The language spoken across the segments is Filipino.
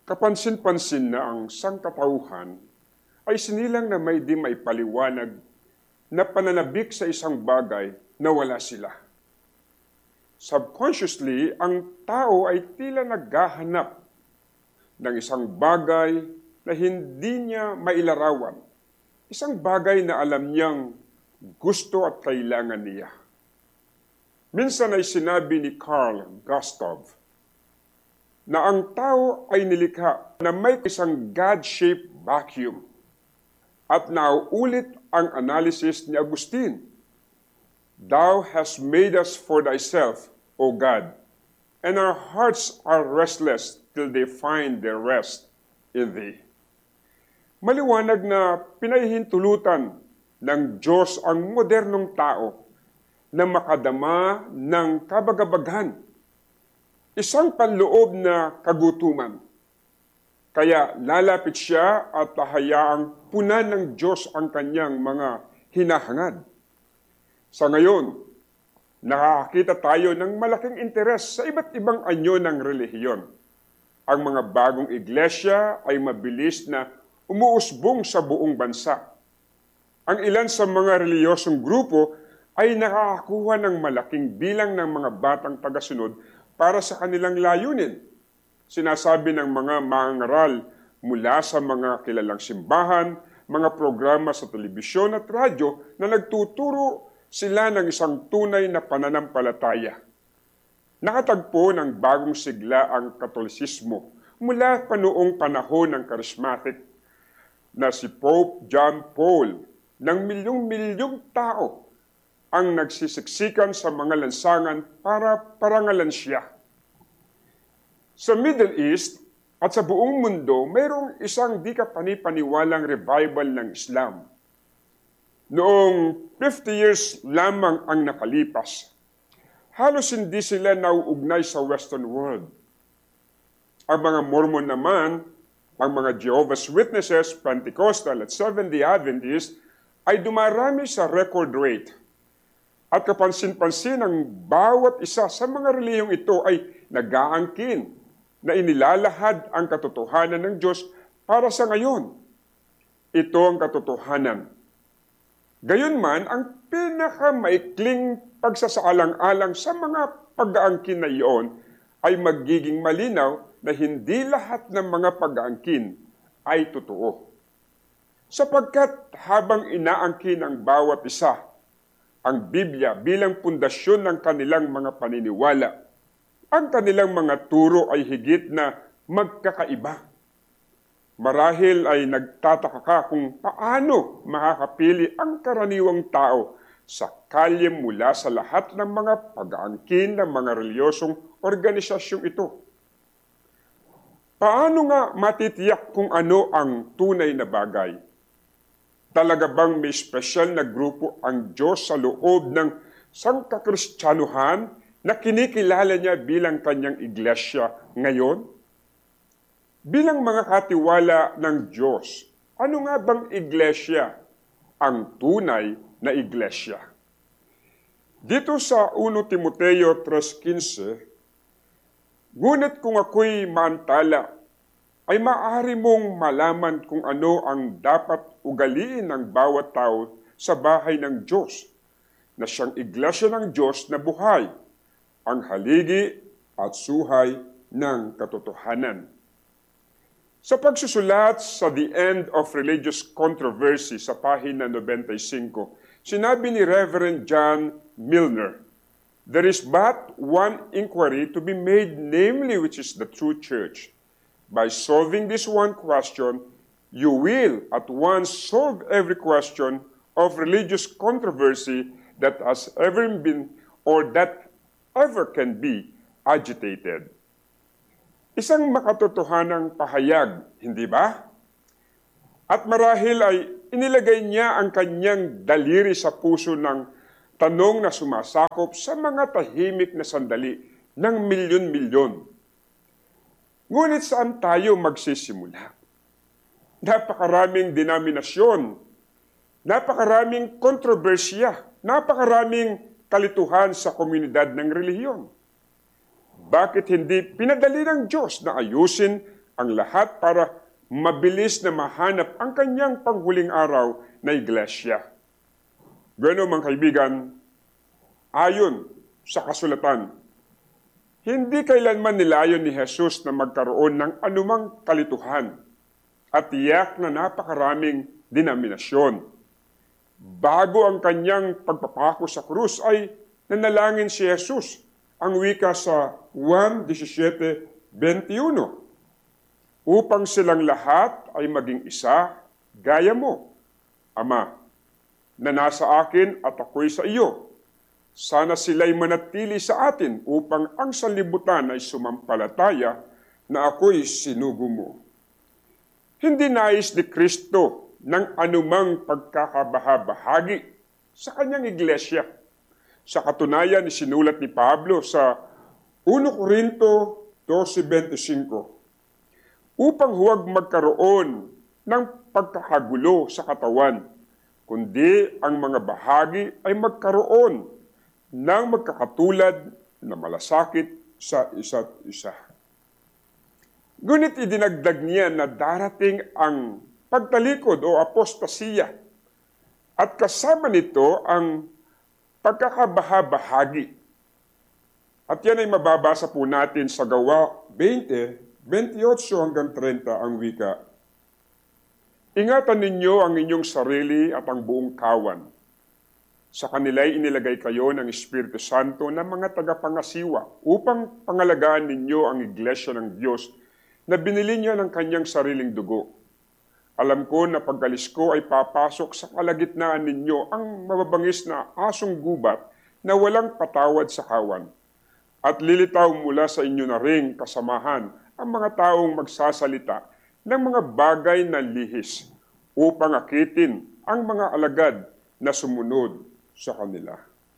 Kapansin-pansin na ang sangkatauhan ay sinilang na may di maipaliwanag na pananabik sa isang bagay na wala sila. Subconsciously, ang tao ay tila naghahanap ng isang bagay na hindi niya mailarawan. Isang bagay na alam niyang gusto at kailangan niya. Minsan ay sinabi ni Carl Gustav na ang tao ay nilikha na may isang God-shaped vacuum. At nauulit ang analysis ni Agustin. Thou hast made us for thyself, O God, and our hearts are restless till they find their rest in thee. Maliwanag na pinahihintulutan ng Diyos ang modernong tao na makadama ng kabagabaghan, isang panloob na kagutuman. Kaya lalapit siya at hayaang punan ng Diyos ang kanyang mga hinahangad. Sa ngayon, nakakita tayo ng malaking interes sa iba't ibang anyo ng relihiyon. Ang mga bagong iglesia ay mabilis na umuusbong sa buong bansa. Ang ilan sa mga reliyosong grupo ay nakakakuha ng malaking bilang ng mga batang tagasunod para sa kanilang layunin. Sinasabi ng mga mangangaral mula sa mga kilalang simbahan, mga programa sa telebisyon at radyo na nagtuturo sila ng isang tunay na pananampalataya. Nakatagpo ng bagong sigla ang Katolisismo mula pa noong panahon ng charismatic na si Pope John Paul ng milyong-milyong tao ang nagsisiksikan sa mga lansangan para parangalan siya. Sa Middle East at sa buong mundo, mayroong isang di kapani-paniwalang revival ng Islam. Noong 50 years lamang ang nakalipas, halos hindi sila nauugnay sa Western world. Ang mga Mormon naman, ang mga Jehovah's Witnesses, Pentecostal at Seventh-day Adventists ay dumarami sa record rate. At kapansin-pansin ang bawat isa sa mga relihiyong ito ay nag-aangkin na inilalahad ang katotohanan ng Diyos para sa ngayon. Ito ang katotohanan. Gayunman, ang pinakamaikling pagsasaalang-alang sa mga pag-aangkin na iyon ay magiging malinaw na hindi lahat ng mga pag-aangkin ay totoo. Sapagkat habang inaangkin ang bawat isa, ang Biblia bilang pundasyon ng kanilang mga paniniwala, ang kanilang mga turo ay higit na magkakaiba. Marahil ay nagtataka ka kung paano makakapili ang karaniwang tao sa kalye mula sa lahat ng mga pag-aangkin ng mga reliyosong organisasyong ito. Paano nga matitiyak kung ano ang tunay na bagay? Talaga bang may espesyal na grupo ang Diyos sa loob ng sangkakristyanuhan na kinikilala niya bilang kanyang iglesia ngayon? Bilang mga katiwala ng Diyos, ano nga bang iglesia ang tunay na iglesia? Dito sa 1 Timoteo 3:15, ngunit kung ako'y maantala, ay maaari mong malaman kung ano ang dapat ugaliin ng bawat tao sa bahay ng Diyos, na siyang iglesia ng Diyos na buhay, ang haligi at suhay ng katotohanan. Sa pagsusulat sa The End of Religious Controversy sa pahina 95, sinabi ni Reverend John Milner, "There is but one inquiry to be made, namely which is the true church. By solving this one question, you will at once solve every question of religious controversy that has ever been or that ever can be agitated." Isang makatotohanang pahayag, hindi ba? At marahil ay inilagay niya ang kanyang daliri sa puso ng tanong na sumasakop sa mga tahimik na sandali ng milyon-milyon. Ngunit saan tayo magsisimula? Napakaraming denominasyon, napakaraming kontrobersya, napakaraming kalituhan sa komunidad ng relihiyon. Bakit hindi pinadali ng Diyos na ayusin ang lahat para mabilis na mahanap ang kanyang panghuling araw na iglesia. Ganoon mga kaibigan, ayon sa kasulatan, hindi kailanman nilayon ni Jesus na magkaroon ng anumang kalituhan at tiyak na napakaraming denominasyon. Bago ang kanyang pagpapako sa krus ay nanalangin si Jesus, ang wika sa Juan 17:21, upang silang lahat ay maging isa gaya mo, Ama, na nasa akin at ako'y sa iyo. Sana sila'y manatili sa atin upang ang sanlibutan ay sumampalataya na ako'y sinugo mo. Hindi nais ni Kristo ng anumang pagkakabahabahagi sa kanyang iglesia. Sa katunayan, isinulat ni Pablo sa 1 Corinto 12:25, upang huwag magkaroon ng pagkakagulo sa katawan, kundi ang mga bahagi ay magkaroon ng magkakatulad na malasakit sa isa't isa. Ngunit idinagdag niya na darating ang pagtalikod o apostasiya at kasama nito ang pagkakabahabahagi. At yan ay mababasa po natin sa Gawa 20:28-30 ang wika. Ingatan ninyo ang inyong sarili at ang buong kawan. Sa kanila'y inilagay kayo ng Espiritu Santo na mga tagapangasiwa upang pangalagaan ninyo ang iglesia ng Diyos na binili niya ng kanyang sariling dugo. Alam ko na pag-alis ko ay papasok sa kalagitnaan ninyo ang mababangis na asong gubat na walang patawad sa kawan. At lilitaw mula sa inyo na ring kasamahan ang mga taong magsasalita ng mga bagay na lihis upang akitin ang mga alagad na sumunod sa kanila.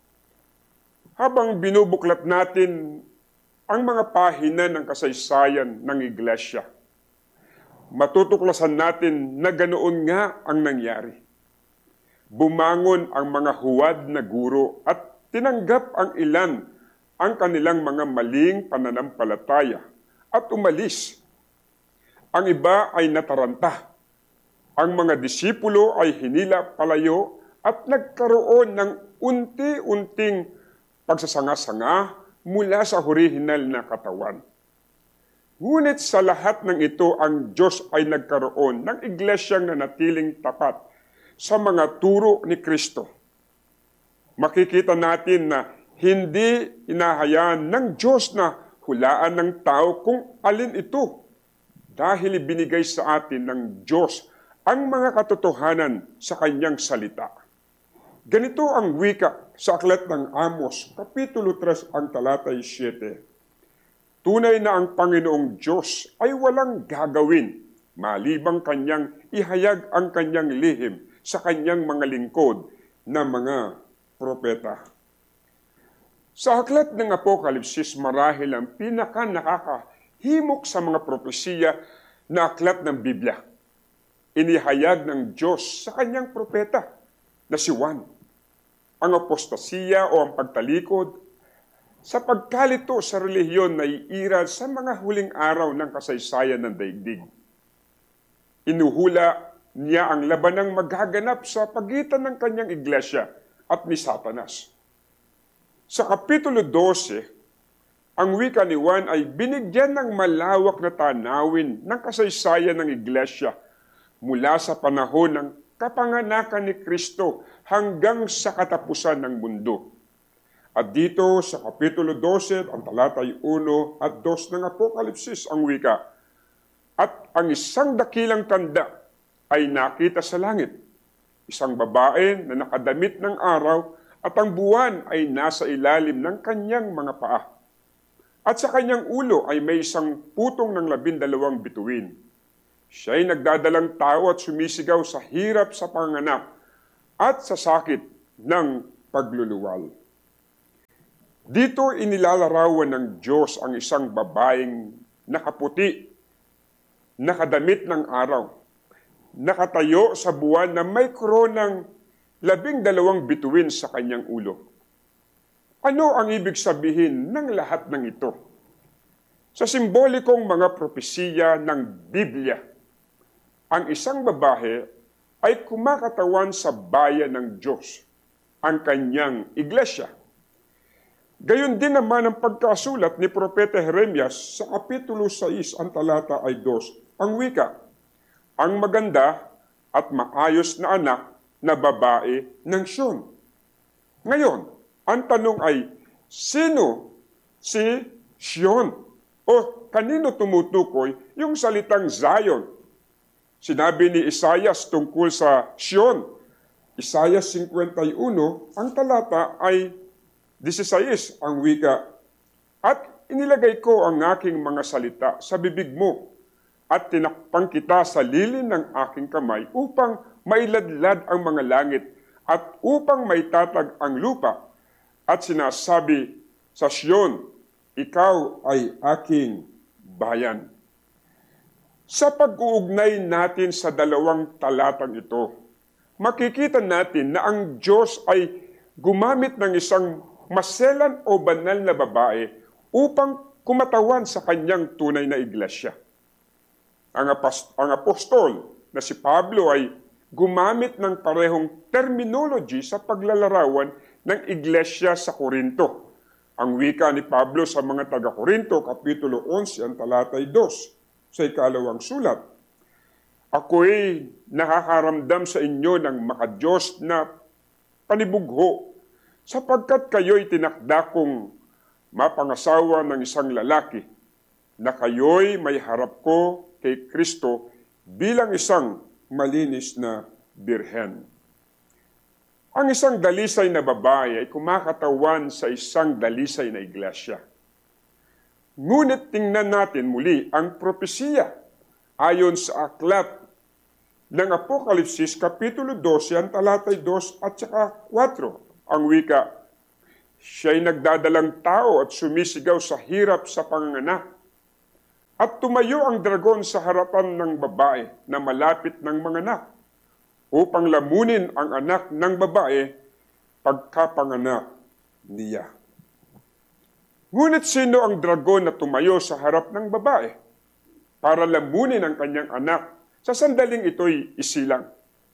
Habang binubuklat natin ang mga pahina ng kasaysayan ng iglesia, matutuklasan natin na ganoon nga ang nangyari. Bumangon ang mga huwad na guro at tinanggap ang ilan ang kanilang mga maling pananampalataya at umalis. Ang iba ay nataranta. Ang mga disipulo ay hinila palayo at nagkaroon ng unti-unting pagsasanga-sanga mula sa orihinal na katawan. Ngunit sa lahat ng ito, ang Diyos ay nagkaroon ng iglesyang nanatiling tapat sa mga turo ni Kristo. Makikita natin na hindi inahayaan ng Diyos na hulaan ng tao kung alin ito, dahil ibinigay sa atin ng Diyos ang mga katotohanan sa kanyang salita. Ganito ang wika sa aklat ng Amos, Kapitulo 3, ang talatay 7. Tunay na ang Panginoong Diyos ay walang gagawin, malibang kanyang ihayag ang kanyang lihim sa kanyang mga lingkod na mga propeta. Sa aklat ng Apokalipsis, marahil ang pinaka-nakakahimok sa mga propesiya na aklat ng Biblia. Inihayag ng Diyos sa kanyang propeta na si Juan. Ang apostasiya o ang pagtalikod sa pagkalito sa relihiyon na iiral sa mga huling araw ng kasaysayan ng daigdig. Inuhula niya ang labanang magaganap sa pagitan ng kanyang iglesia at ni Satanas. Sa Kapitulo 12, ang wika ni Juan ay binigyan ng malawak na tanawin ng kasaysayan ng iglesia mula sa panahon ng kapanganakan ni Kristo hanggang sa katapusan ng mundo. At dito sa Kapitulo 12, ang talatay 1 at 2 ng Apokalipsis ang wika, at ang isang dakilang tanda ay nakita sa langit, isang babae na nakadamit ng araw at ang buwan ay nasa ilalim ng kanyang mga paa. At sa kanyang ulo ay may isang putong ng 12 bituin. Siya'y nagdadalang tao at sumisigaw sa hirap sa panganap at sa sakit ng pagluluwal. Dito inilalarawan ng Diyos ang isang babaeng nakaputi, nakadamit ng araw, nakatayo sa buwan na may koronang 12 bituin sa kanyang ulo. Ano ang ibig sabihin ng lahat ng ito? Sa simbolikong mga propesiya ng Biblia, ang isang babae ay kumakatawan sa bayan ng Diyos, ang kanyang iglesia. Gayon din naman ang pagkasulat ni Propeta Jeremias sa Kapitulo 6, ang talata ay 2. Ang wika, ang maganda at maayos na anak na babae ng Sion. Ngayon, ang tanong ay, sino si Sion? O kanino tumutukoy yung salitang Zion? Sinabi ni Isaias tungkol sa Sion. Isaias 51, ang talata ay 16 ang wika. At inilagay ko ang aking mga salita sa bibig mo at tinakpang kita sa lilin ng aking kamay upang mailadlad ang mga langit at upang maitatag ang lupa. At sinasabi sa Sion, ikaw ay aking bayan. Sa pag-uugnay natin sa dalawang talatang ito, makikita natin na ang Diyos ay gumamit ng isang maselan o banal na babae upang kumatawan sa kanyang tunay na iglesia. Ang apostol na si Pablo ay gumamit ng parehong terminology sa paglalarawan ng iglesia sa Korinto. Ang wika ni Pablo sa mga taga-Korinto, Kapitulo 11, ang talatay 2, sa ikalawang sulat. Ako'y nakakaramdam sa inyo ng makadiyos na panibugho, sapagkat kayo'y tinakda kong mapangasawa ng isang lalaki, na kayo'y may harap ko kay Kristo bilang isang malinis na birhen. Ang isang dalisay na babae ay kumakatawan sa isang dalisay na iglesia. Ngunit tingnan natin muli ang propesiya ayon sa aklat ng Apokalipsis, Kapitulo 12, ang talatay 2 at saka 4. Ang wika, siya'y nagdadalang tao at sumisigaw sa hirap sa panganganak. At tumayo ang dragon sa harapan ng babae na malapit ng manganak upang lamunin ang anak ng babae pagkapanganak niya. Ngunit sino ang dragon na tumayo sa harap ng babae para lamunin ang kanyang anak? Sa sandaling ito'y isilang.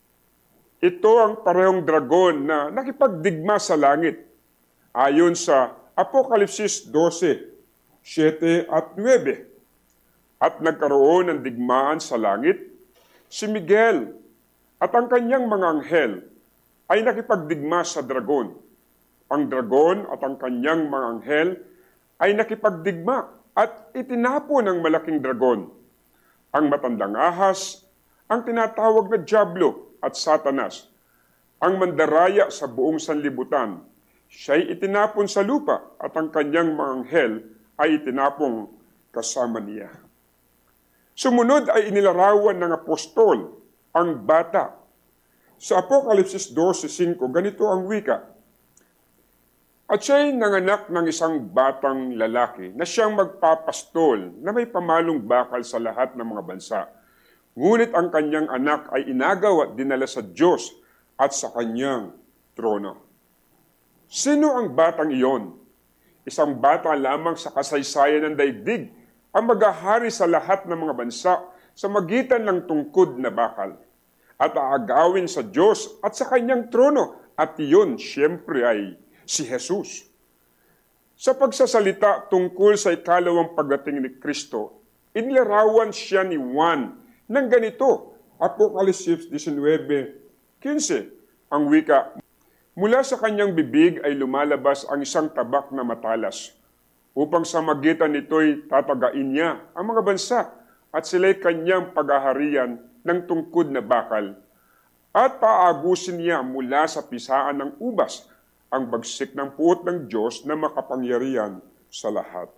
Ito ang parehong dragon na nakipagdigma sa langit. Ayon sa Apokalipsis 12, 7 at 9. At nagkaroon ng digmaan sa langit, si Miguel at ang kanyang mga anghel ay nakipagdigma sa dragon. Ang dragon at ang kanyang mga anghel ay nakipagdigma at itinapon ng malaking dragon. Ang matandang ahas, ang tinatawag na Diablo at Satanas, ang mandaraya sa buong sanlibutan, siya'y itinapon sa lupa at ang kanyang mga anghel ay itinapong kasama niya. Sumunod ay inilarawan ng apostol ang bata. Sa Apokalipsis 12:5, ganito ang wika. At siya'y nanganak ng isang batang lalaki na siyang magpapastol na may pamalong bakal sa lahat ng mga bansa. Ngunit ang kanyang anak ay inagaw at dinala sa Diyos at sa kanyang trono. Sino ang batang iyon? Isang bata lamang sa kasaysayan ng daigdig ang maghahari sa lahat ng mga bansa sa magitan ng tungkod na bakal at aagawin sa Diyos at sa kanyang trono, at iyon siyempre ay si Jesus. Sa pagsasalita tungkol sa ikalawang pagdating ni Kristo, inilarawan siya ni Juan ng ganito, Apokalipsis 19:15, ang wika, mula sa kanyang bibig ay lumalabas ang isang tabak na matalas, upang sa magitan nito'y tatagain niya ang mga bansa at sila'y kanyang paghaharian ng tungkod na bakal, at paagusin niya mula sa pisaan ng ubas ang bagsik ng puot ng Diyos na makapangyarihan sa lahat.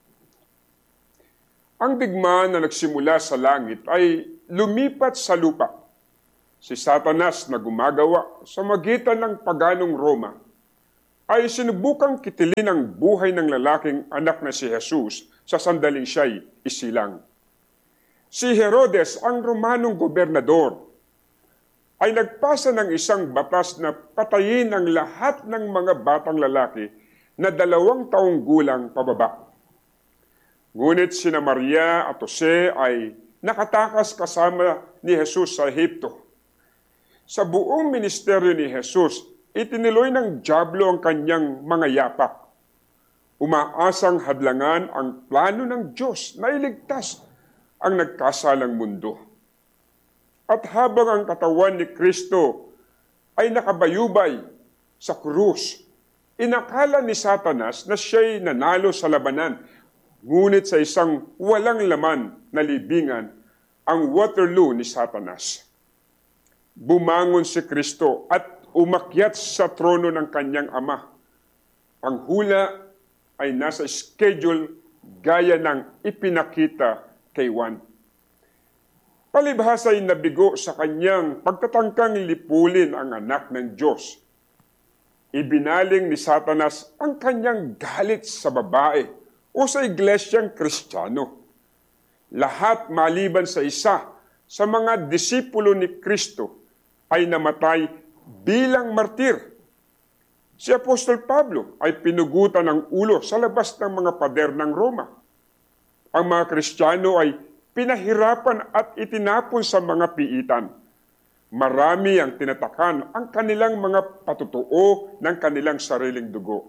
Ang digmaan na nagsimula sa langit ay lumipat sa lupa. Si Satanas na gumagawa sa magitan ng paganong Roma ay sinubukang kitilin ang buhay ng lalaking anak na si Jesus sa sandaling siya'y isilang. Si Herodes, ang Romanong gobernador, ay nagpasa ng isang batas na patayin ang lahat ng mga batang lalaki na 2 taong gulang pababa. Ngunit sina Maria at Jose ay nakatakas kasama ni Jesus sa Ehipto. Sa buong ministeryo ni Jesus, itiniloy ng dyablo ang kanyang mga yapak. Umaasang hadlangan ang plano ng Diyos na iligtas ang nagkasalang mundo. At habang ang katawan ni Kristo ay nakabayubay sa krus, inakala ni Satanas na siya'y nanalo sa labanan, ngunit sa isang walang laman na libingan, ang Waterloo ni Satanas. Bumangon si Kristo at umakyat sa trono ng kanyang ama. Ang hula ay nasa schedule gaya ng ipinakita kay Juan. Palibhasa ay nabigo sa kanyang pagtatangkang lipulin ang anak ng Diyos. Ibinaling ni Satanas ang kanyang galit sa babae o sa iglesyang Kristiyano. Lahat maliban sa isa sa mga disipulo ni Kristo ay namatay bilang martir. Si Apostol Pablo ay pinugutan ng ulo sa labas ng mga pader ng Roma. Ang mga Kristiyano ay pinahirapan at itinapon sa mga piitan. Marami ang tinatakan ang kanilang mga patutuo ng kanilang sariling dugo.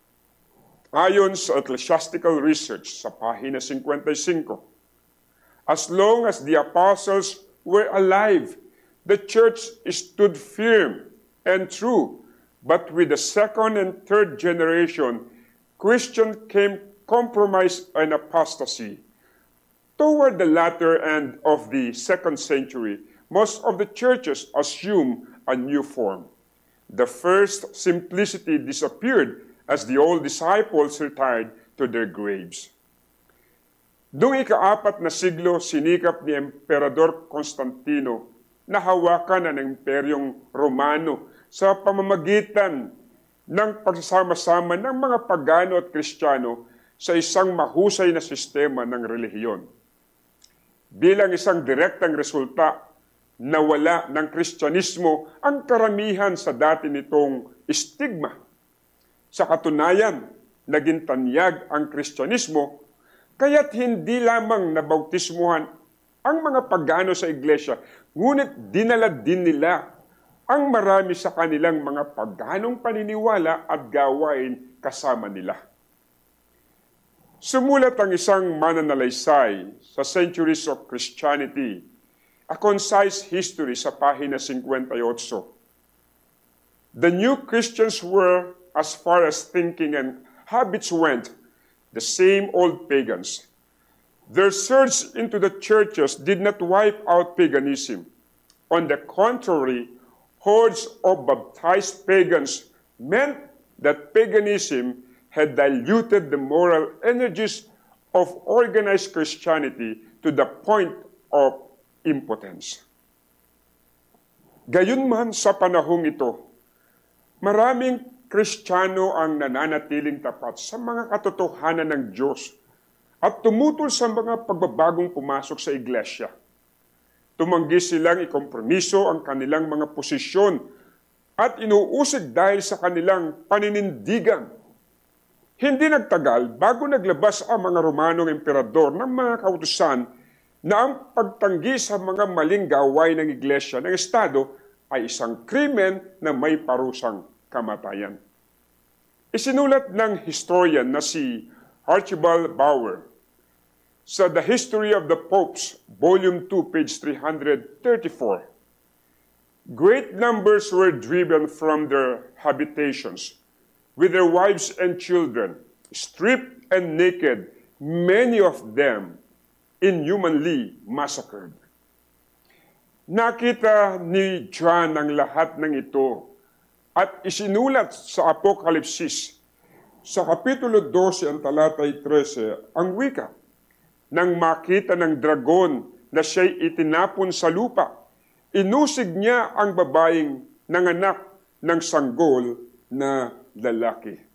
Ayon sa Ecclesiastical Research sa pahina 55, as long as the apostles were alive, the church stood firm and true. But with the second and third generation, Christians came compromise and apostasy. Toward the latter end of the 2nd century, most of the churches assumed a new form. The first simplicity disappeared as the old disciples retired to their graves. Noong ika-4 na siglo, sinikap ni Emperador Constantino na hawakan ang Imperyong Romano sa pamamagitan ng pagsasama-sama ng mga pagano at Kristiyano sa isang mahusay na sistema ng relihiyon. Bilang isang direktang resulta, nawala ng Kristyanismo ang karamihan sa dati nitong stigma. Sa katunayan, naging tanyag ang Kristyanismo, kaya't hindi lamang nabautismuhan ang mga pagano sa iglesia, ngunit dinala din nila ang marami sa kanilang mga paganong paniniwala at gawain kasama nila. Sumulat ang isang mananalaysay sa Centuries of Christianity, A Concise History sa pahina 58. The new Christians were, as far as thinking and habits went, the same old pagans. Their surge into the churches did not wipe out paganism. On the contrary, hordes of baptized pagans meant that paganism had diluted the moral energies of organized Christianity to the point of impotence. Gayunman sa panahong ito, maraming Kristiyano ang nananatiling tapat sa mga katotohanan ng Diyos at tumutol sa mga pagbabagong pumasok sa iglesia. Tumanggi silang ikompromiso ang kanilang mga posisyon at inuusig dahil sa kanilang paninindigan. Hindi nagtagal bago naglabas ang mga Romanong emperador ng mga kautusan na ang pagtanggi sa mga maling gawain ng iglesia ng Estado ay isang krimen na may parusang kamatayan. Isinulat ng historian na si Archibald Bauer sa The History of the Popes, Volume 2, page 334. Great numbers were driven from their habitations, with their wives and children, stripped and naked, many of them inhumanly massacred. Nakita ni John ang lahat ng ito at isinulat sa Apokalipsis sa Kapitulo 12 ang talatay 13 ang wika. Nang makita ng dragon na siya'y itinapon sa lupa, inusig niya ang babaeng nanganak ng sanggol na lalaki.